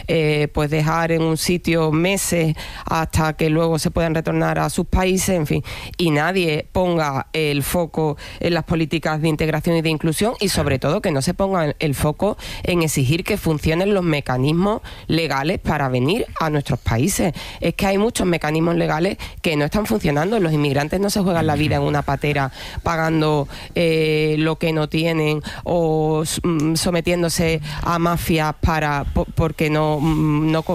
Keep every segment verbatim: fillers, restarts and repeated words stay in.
eh, pues dejar en un sitio meses hasta que luego se puedan retornar a sus países, en fin, y nadie ponga el foco en las políticas de integración y de inclusión, y sobre todo que no se ponga el foco en exigir que funcionen los mecanismos legales para venir a nuestros países. Es que hay muchos mecanismos legales que no están funcionando. Los inmigrantes no se juegan la vida en una patera pagando eh, lo que no tienen o mm, sometiéndose a mafias para por, porque no, no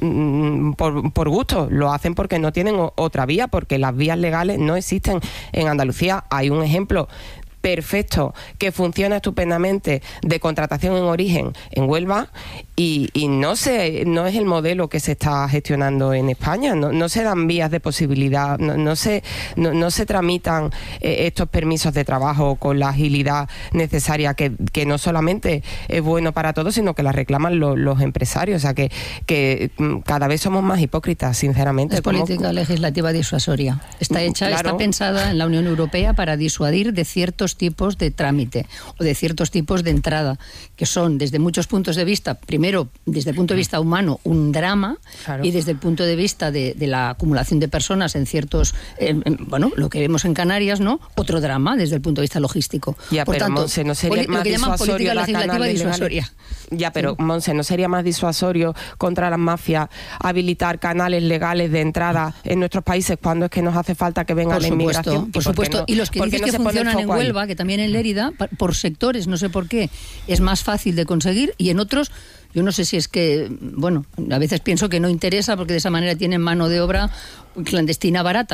mm, por, por gusto. Lo hacen porque no tienen otra vía, porque las vías legales no existen en Andalucía. Hay un ejemplo perfecto que funciona estupendamente de contratación en origen en Huelva y, y no se, no es el modelo que se está gestionando en España. No, no se dan vías de posibilidad, no, no, se, no, no se tramitan eh, estos permisos de trabajo con la agilidad necesaria que, que no solamente es bueno para todos, sino que la reclaman lo, los empresarios. O sea que, que cada vez somos más hipócritas, sinceramente. Es política como... legislativa disuasoria. Está hecha, claro. Está pensada en la Unión Europea para disuadir de ciertos tipos de trámite o de ciertos tipos de entrada, que son desde muchos puntos de vista, primero desde el punto de vista humano, un drama, claro. Y desde el punto de vista de, de la acumulación de personas en ciertos, eh, en, bueno, lo que vemos en Canarias, ¿no? Otro drama desde el punto de vista logístico. Ya, Por pero tanto, Monse, ¿no sería poli- más lo que llaman política legislativa disuasoria? Ya, pero sí. Monse, ¿no sería más disuasorio contra las mafias habilitar canales legales de entrada en nuestros países cuando es que nos hace falta que venga por la supuesto, inmigración? Por supuesto, no, y los que dices no que funcionan en Huelva, ahí? que también en Lérida, por sectores, no sé por qué, es más fácil de conseguir, y en otros, yo no sé si es que, bueno, a veces pienso que no interesa porque de esa manera tienen mano de obra clandestina barata,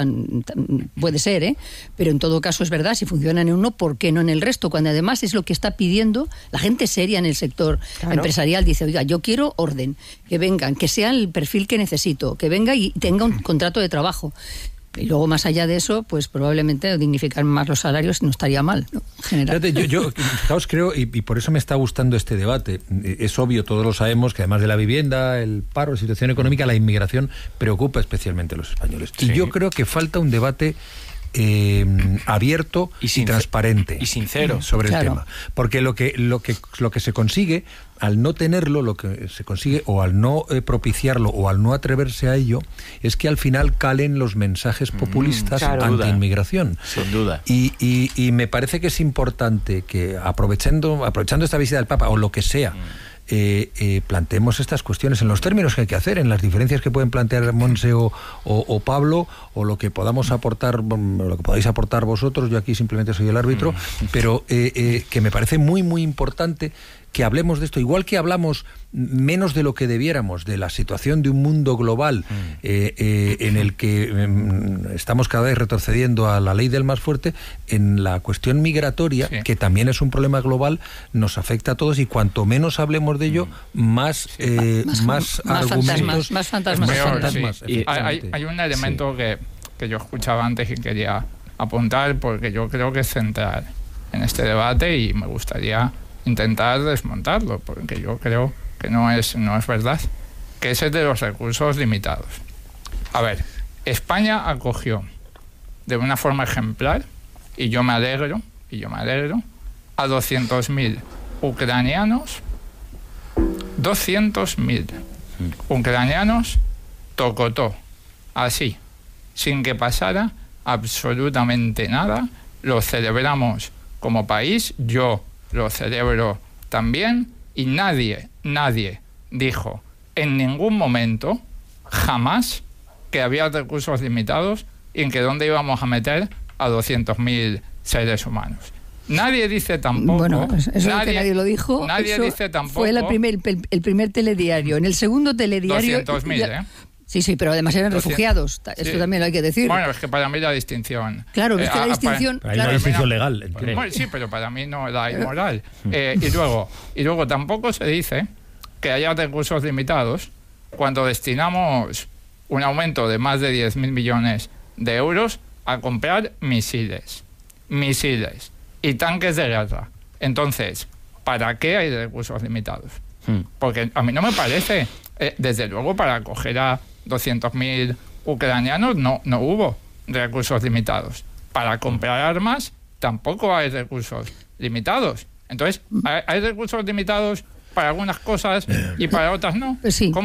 puede ser, ¿eh? Pero en todo caso es verdad, si funcionan en uno, ¿por qué no en el resto? Cuando además es lo que está pidiendo la gente seria en el sector claro. empresarial, dice, oiga, yo quiero orden, que vengan, que sea el perfil que necesito, que venga y tenga un contrato de trabajo. Y luego, más allá de eso, pues probablemente dignificar más los salarios no estaría mal, ¿no? En general. Fíjate, yo, yo fijaos, creo, y, y por eso me está gustando este debate. Es obvio, todos lo sabemos, que además de la vivienda, el paro, la situación económica, la inmigración preocupa especialmente a los españoles. Sí. Y yo creo que falta un debate Eh, abierto y, sin, y transparente y sincero sobre claro. el tema, porque lo que lo que lo que se consigue al no tenerlo, lo que se consigue o al no eh, propiciarlo o al no atreverse a ello, es que al final calen los mensajes populistas mm, claro. anti-inmigración. Sin duda. Y, y, y me parece que es importante que aprovechando aprovechando esta visita del Papa o lo que sea. Mm. Eh, eh, planteemos estas cuestiones en los términos que hay que hacer, en las diferencias que pueden plantear Monse o, o, o Pablo, o lo que podamos aportar, lo que podáis aportar vosotros. Yo aquí simplemente soy el árbitro, mm. pero eh, eh, que me parece muy muy importante que hablemos de esto, igual que hablamos menos de lo que debiéramos de la situación de un mundo global mm. eh, eh, en el que eh, estamos cada vez retrocediendo a la ley del más fuerte. En la cuestión migratoria, sí. que también es un problema global, nos afecta a todos, y cuanto menos hablemos de ello, mm. más, eh, más, más, más argumentos, fantasmas, más fantasmas, Peor, fantasmas. Sí. Y hay, hay un elemento sí. que, que yo escuchaba antes y quería apuntar, porque yo creo que es central en este debate y me gustaría intentar desmontarlo, porque yo creo que no es, no es verdad, que es el de los recursos limitados. A ver, España acogió de una forma ejemplar, y yo me alegro, y yo me alegro, a doscientos mil ucranianos, doscientos mil ucranianos, tocotó, así, sin que pasara absolutamente nada. Lo celebramos como país, yo lo celebro también, y nadie, nadie dijo en ningún momento, jamás, que había recursos limitados y en que dónde íbamos a meter a doscientos mil seres humanos. Nadie dice tampoco... Bueno, eso nadie, es que nadie lo dijo. Nadie eso dice tampoco... Fue la primer, el, el primer telediario. En el segundo telediario... doscientos mil, ¿eh? Sí, sí, pero además eran doscientos refugiados. Esto sí. también lo hay que decir. Bueno, es que para mí la distinción... Claro, es que eh, la a, distinción... Para, claro, hay una distinción legal. Bueno, sí, pero para mí no la inmoral. Eh, y, luego, y luego tampoco se dice que haya recursos limitados cuando destinamos un aumento de más de diez mil millones de euros a comprar misiles, misiles y tanques de guerra. Entonces, ¿para qué hay recursos limitados? Hmm. Porque a mí no me parece, eh, desde luego, para acoger a doscientos mil ucranianos no, no hubo recursos limitados. Para comprar armas tampoco hay recursos limitados. Entonces, ¿hay, hay recursos limitados para algunas cosas y para otras no? Sí. ¿Cómo